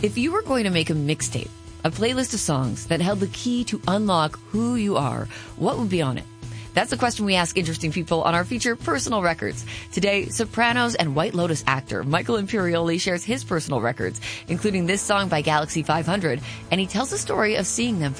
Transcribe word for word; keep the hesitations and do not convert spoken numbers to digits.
If you were going to make a mixtape, a playlist of songs that held the key to unlock who you are, what would be on it? That's the question we ask interesting people on our feature, Personal Records. Today, Sopranos and White Lotus actor Michael Imperioli shares his personal records, including this song by Galaxy five hundred, and he tells the story of seeing them